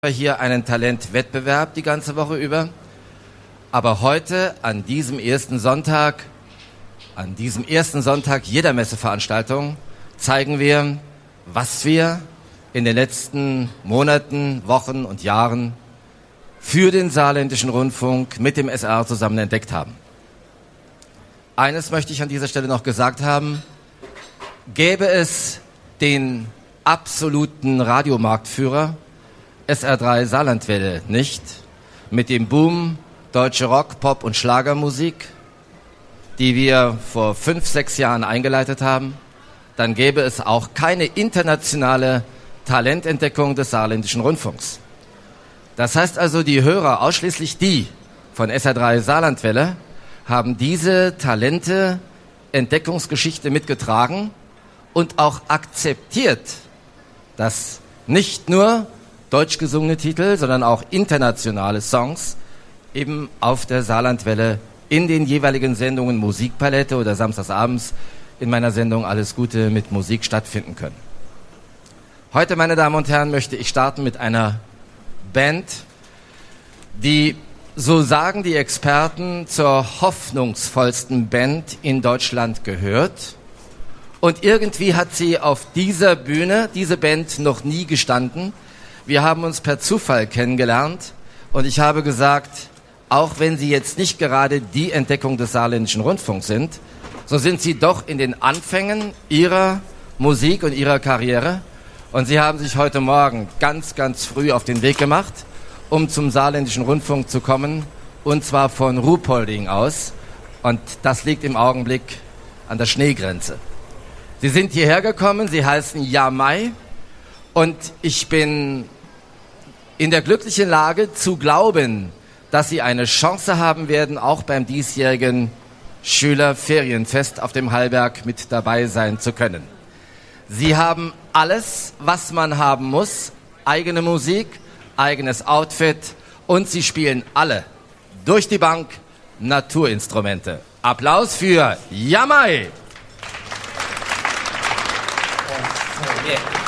Hier einen Talentwettbewerb die ganze Woche über. Aber heute, an diesem ersten Sonntag jeder Messeveranstaltung, zeigen wir, was wir in den letzten Monaten, Wochen und Jahren für den Saarländischen Rundfunk mit dem SR zusammen entdeckt haben. Eines möchte ich an dieser Stelle noch gesagt haben: Gäbe es den absoluten Radiomarktführer SR3 Saarlandwelle nicht, mit dem Boom deutsche Rock-, Pop- und Schlagermusik, die wir vor 5, 6 Jahren eingeleitet haben, dann gäbe es auch keine internationale Talententdeckung des Saarländischen Rundfunks. Das heißt also, die Hörer, ausschließlich die von SR3 Saarlandwelle, haben diese Talente-Entdeckungsgeschichte mitgetragen und auch akzeptiert, dass nicht nur deutsch gesungene Titel, sondern auch internationale Songs eben auf der Saarlandwelle in den jeweiligen Sendungen Musikpalette oder samstagsabends in meiner Sendung Alles Gute mit Musik stattfinden können. Heute, meine Damen und Herren, möchte ich starten mit einer Band, die, so sagen die Experten, zur hoffnungsvollsten Band in Deutschland gehört. Und irgendwie hat sie auf dieser Bühne, diese Band, noch nie gestanden. Wir haben uns per Zufall kennengelernt und ich habe gesagt, auch wenn Sie jetzt nicht gerade die Entdeckung des Saarländischen Rundfunks sind, so sind Sie doch in den Anfängen Ihrer Musik und Ihrer Karriere. Und Sie haben sich heute Morgen ganz, ganz früh auf den Weg gemacht, um zum Saarländischen Rundfunk zu kommen, und zwar von Ruhpolding aus. Und das liegt im Augenblick an der Schneegrenze. Sie sind hierher gekommen, Sie heißen Jamai. Und ich bin in der glücklichen Lage zu glauben, dass Sie eine Chance haben werden, auch beim diesjährigen Schülerferienfest auf dem Hallberg mit dabei sein zu können. Sie haben alles, was man haben muss: eigene Musik, eigenes Outfit, und Sie spielen alle durch die Bank Naturinstrumente. Applaus für Jamai! Yeah.